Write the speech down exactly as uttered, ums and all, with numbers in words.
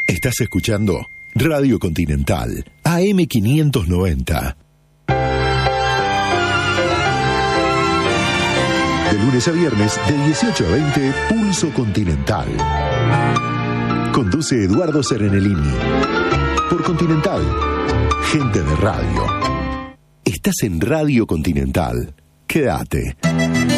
Estás escuchando Radio Continental, A M quinientos noventa. De lunes a viernes, de dieciocho a veinte, Pulso Continental. Conduce Eduardo Serenellini. Por Continental, gente de radio. Estás en Radio Continental. Quédate.